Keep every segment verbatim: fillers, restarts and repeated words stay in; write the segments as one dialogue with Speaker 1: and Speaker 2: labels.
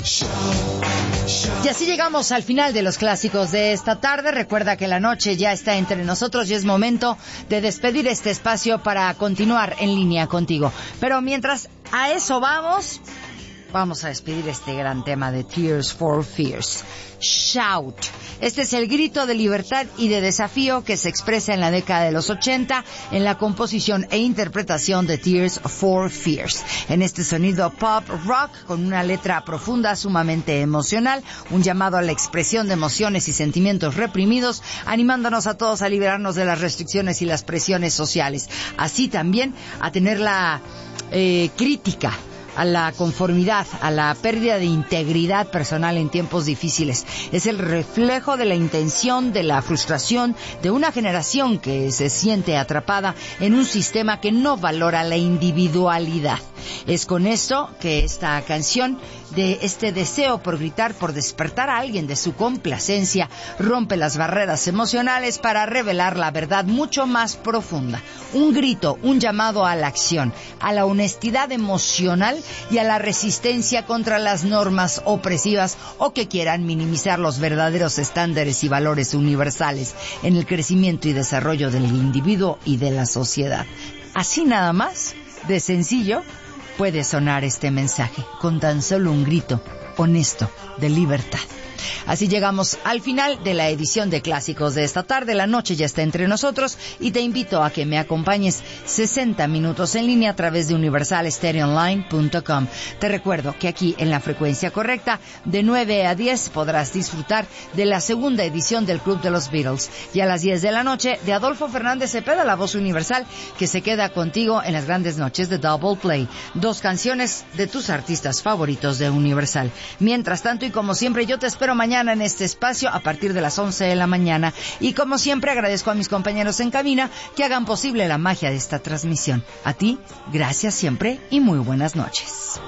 Speaker 1: Y así llegamos al final de los clásicos de esta tarde. Recuerda que la noche ya está entre nosotros y es momento de despedir este espacio para continuar en línea contigo. Pero mientras a eso vamos, vamos a despedir este gran tema de Tears for Fears. Shout. Este es el grito de libertad y de desafío que se expresa en la década de los ochenta en la composición e interpretación de Tears for Fears. En este sonido pop rock con una letra profunda, sumamente emocional, un llamado a la expresión de emociones y sentimientos reprimidos, animándonos a todos a liberarnos de las restricciones y las presiones sociales. Así también a tener la eh, crítica a la conformidad, a la pérdida de integridad personal en tiempos difíciles. Es el reflejo de la intención, de la frustración de una generación que se siente atrapada en un sistema que no valora la individualidad. Es con esto que esta canción, de este deseo por gritar, por despertar a alguien de su complacencia, rompe las barreras emocionales para revelar la verdad mucho más profunda. Un grito, un llamado a la acción, a la honestidad emocional y a la resistencia contra las normas opresivas o que quieran minimizar los verdaderos estándares y valores universales en el crecimiento y desarrollo del individuo y de la sociedad. Así nada más, de sencillo, puede sonar este mensaje con tan solo un grito honesto de libertad. Así llegamos al final de la edición de Clásicos de esta tarde. La noche ya está entre nosotros y te invito a que me acompañes sesenta minutos en línea a través de universal stereo online punto com. Te recuerdo que aquí en la frecuencia correcta de nueve a diez podrás disfrutar de la segunda edición del Club de los Beatles y a las diez de la noche de Adolfo Fernández Cepeda, la voz universal que se queda contigo en las grandes noches de Double Play. Dos canciones de tus artistas favoritos de Universal. Mientras tanto y como siempre yo te espero mañana en este espacio a partir de las once de la mañana y como siempre agradezco a mis compañeros en cabina que hagan posible la magia de esta transmisión. A ti, gracias siempre y muy buenas noches.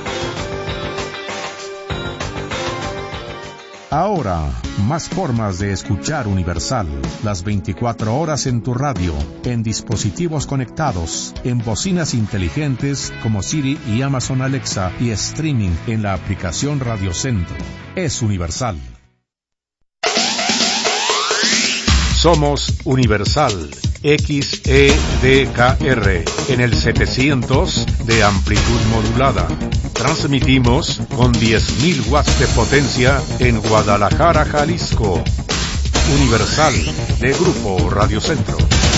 Speaker 2: Ahora, más formas de escuchar Universal. Las veinticuatro horas en tu radio, en dispositivos conectados, en bocinas inteligentes como Siri y Amazon Alexa y streaming en la aplicación Radio Centro. Es Universal. Somos Universal X E D K R en el setecientos de amplitud modulada. Transmitimos con diez mil watts de potencia en Guadalajara, Jalisco. Universal de Grupo Radio Centro.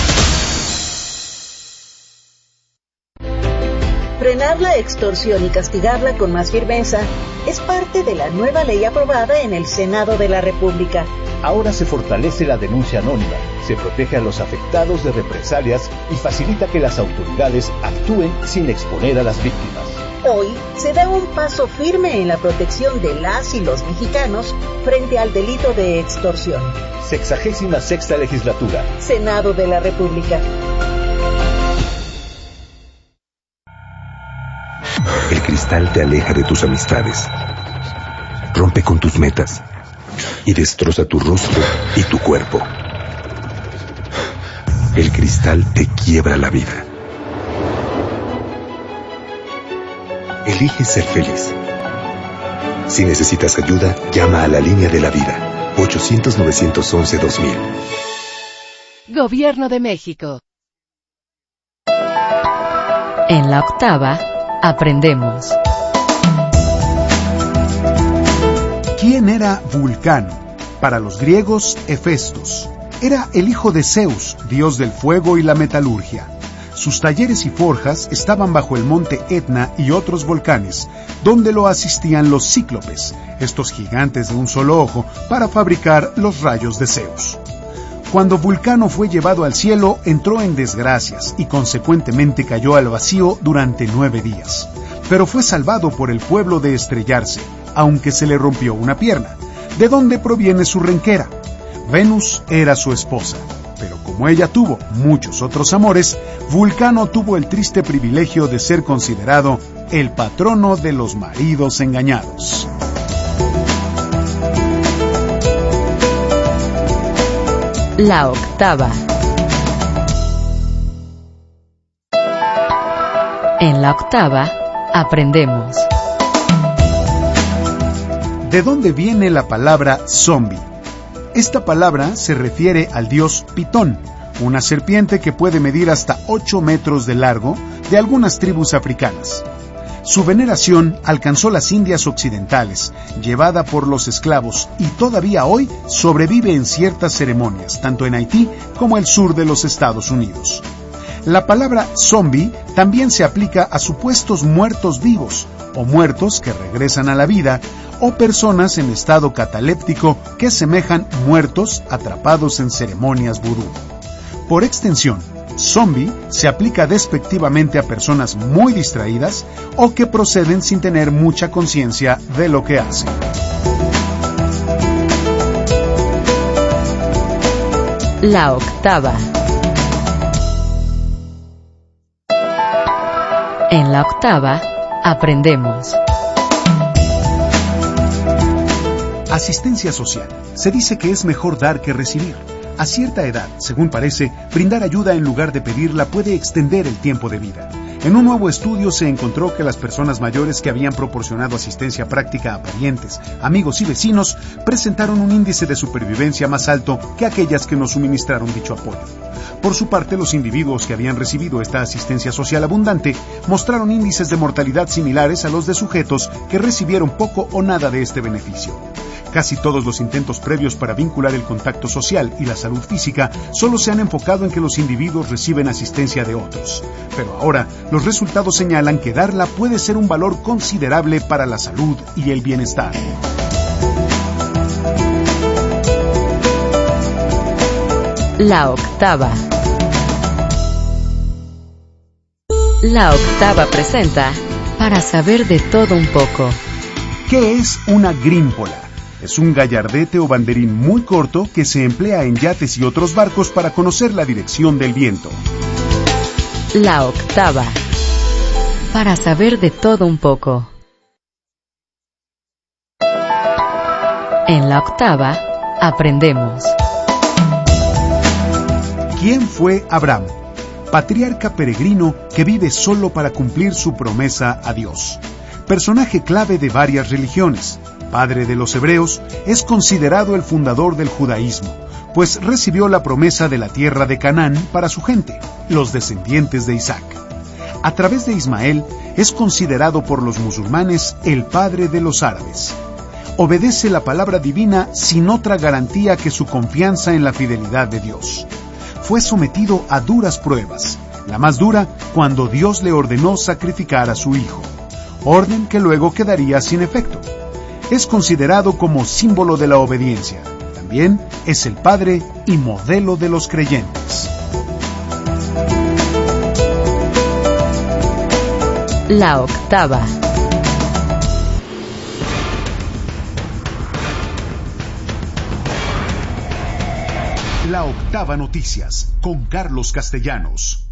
Speaker 3: Frenar la extorsión y castigarla con más firmeza es parte de la nueva ley aprobada en el Senado de la República.
Speaker 4: Ahora se fortalece la denuncia anónima, se protege a los afectados de represalias y facilita que las autoridades actúen sin exponer a las víctimas.
Speaker 3: Hoy se da un paso firme en la protección de las y los mexicanos frente al delito de extorsión.
Speaker 4: Sexagésima sexta legislatura.
Speaker 3: Senado de la República.
Speaker 5: El cristal te aleja de tus amistades, rompe con tus metas y destroza tu rostro y tu cuerpo. El cristal te quiebra la vida. Elige ser feliz. Si necesitas ayuda, llama a la línea de la vida. ochocientos, novecientos once, dos mil.
Speaker 6: Gobierno de México. En la octava, aprendemos.
Speaker 7: ¿Quién era Vulcano? Para los griegos, Hefestos. Era el hijo de Zeus, dios del fuego y la metalurgia. Sus talleres y forjas estaban bajo el monte Etna y otros volcanes, donde lo asistían los cíclopes, estos gigantes de un solo ojo, para fabricar los rayos de Zeus. Cuando Vulcano fue llevado al cielo, entró en desgracias y consecuentemente cayó al vacío durante nueve días. Pero fue salvado por el pueblo de estrellarse, aunque se le rompió una pierna. ¿De dónde proviene su renquera? Venus era su esposa, pero como ella tuvo muchos otros amores, Vulcano tuvo el triste privilegio de ser considerado el patrono de los maridos engañados.
Speaker 6: La octava. En la octava, aprendemos.
Speaker 7: ¿De dónde viene la palabra zombie? Esta palabra se refiere al dios Pitón, una serpiente que puede medir hasta ocho metros de largo de algunas tribus africanas. Su veneración alcanzó las Indias occidentales, llevada por los esclavos, y todavía hoy sobrevive en ciertas ceremonias, tanto en Haití como el sur de los Estados Unidos. La palabra zombie también se aplica a supuestos muertos vivos, o muertos que regresan a la vida, o personas en estado cataléptico que semejan muertos atrapados en ceremonias vudú. Por extensión, zombie se aplica despectivamente a personas muy distraídas o que proceden sin tener mucha conciencia de lo que hacen.
Speaker 6: La octava. En la octava, aprendemos.
Speaker 7: Asistencia social. Se dice que es mejor dar que recibir. A cierta edad, según parece, brindar ayuda en lugar de pedirla puede extender el tiempo de vida. En un nuevo estudio se encontró que las personas mayores que habían proporcionado asistencia práctica a parientes, amigos y vecinos presentaron un índice de supervivencia más alto que aquellas que no suministraron dicho apoyo. Por su parte, los individuos que habían recibido esta asistencia social abundante mostraron índices de mortalidad similares a los de sujetos que recibieron poco o nada de este beneficio. Casi todos los intentos previos para vincular el contacto social y la salud física solo se han enfocado en que los individuos reciben asistencia de otros. Pero ahora, los resultados señalan que darla puede ser un valor considerable para la salud y el bienestar.
Speaker 6: La octava. La octava presenta Para saber de todo un poco.
Speaker 7: ¿Qué es una grímpola? Es un gallardete o banderín muy corto que se emplea en yates y otros barcos para conocer la dirección del viento.
Speaker 6: La octava. Para saber de todo un poco. En la octava, aprendemos.
Speaker 7: ¿Quién fue Abraham? Patriarca peregrino que vive solo para cumplir su promesa a Dios. Personaje clave de varias religiones. Padre de los hebreos, es considerado el fundador del judaísmo, pues recibió la promesa de la tierra de Canaán para su gente, los descendientes de Isaac. A través de Ismael, es considerado por los musulmanes el padre de los árabes. Obedece la palabra divina sin otra garantía que su confianza en la fidelidad de Dios. Fue sometido a duras pruebas, la más dura cuando Dios le ordenó sacrificar a su hijo, orden que luego quedaría sin efecto. Es considerado como símbolo de la obediencia. También es el padre y modelo de los creyentes.
Speaker 6: La octava.
Speaker 7: La octava noticias con Carlos Castellanos.